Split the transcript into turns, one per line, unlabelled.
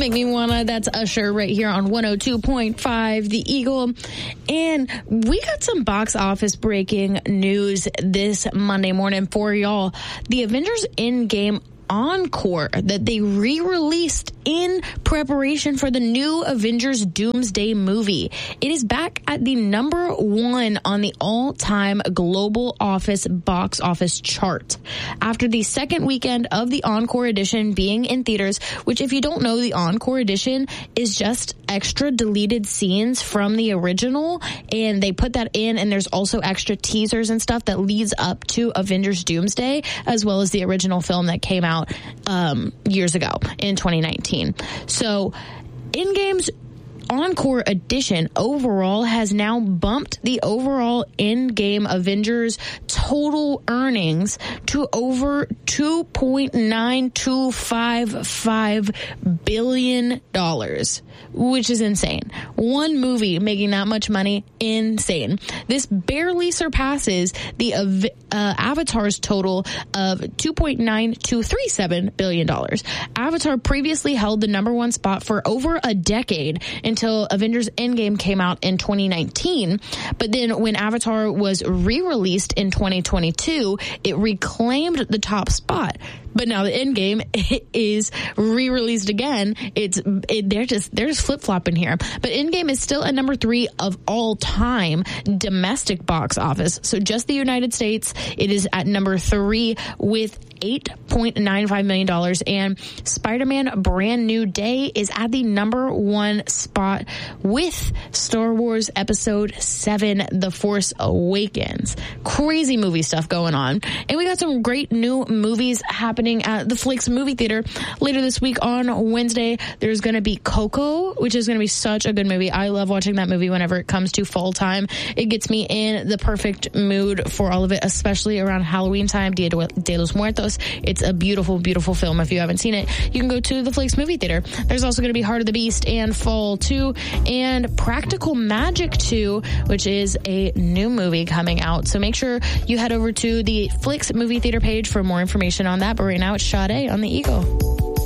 Make Me Wanna. That's Usher right here on 102.5 The Eagle. And we got some box office breaking news this Monday morning for y'all. The Avengers Endgame Encore that they re-released in preparation for the new Avengers Doomsday movie. It is back at the number 1 on the all-time global box office chart. After the second weekend of the Encore edition being in theaters, which if you don't know, the Encore edition is just extra deleted scenes from the original, and they put that in, and there's also extra teasers and stuff that leads up to Avengers Doomsday, as well as the original film that came out years ago in 2019. So Endgame's Encore edition overall has now bumped the overall Endgame Avengers total earnings to over $2.9255 billion, which is insane. One movie making that much money, insane. This barely surpasses the Avatar's total of $2.9237 billion. Avatar previously held the number 1 spot for over a decade until Avengers Endgame came out in 2019. But then when Avatar was re-released in 2022, it reclaimed the top spot. But now the Endgame is re-released again. They're just flip-flopping here. But Endgame is still at number 3 of all time domestic box office. So just the United States, it is at number 3 with $8.95 million. And Spider-Man Brand New Day is at the number 1 spot with Star Wars Episode 7, The Force Awakens. Crazy movie stuff going on. And we got some great new movies happening at the Flix movie theater later this week on Wednesday. There's going to be Coco, which is going to be such a good movie. I love watching that movie whenever it comes to fall time. It gets me in the perfect mood for all of it, especially around Halloween time, Dia de los Muertos. It's a beautiful, beautiful film. If you haven't seen it, you can go to the Flix movie theater. There's also going to be Heart of the Beast and Fall 2 and Practical Magic 2, which is a new movie coming out. So make sure you head over to the Flix movie theater page for more information on that. But right now it's Sade on The Eagle.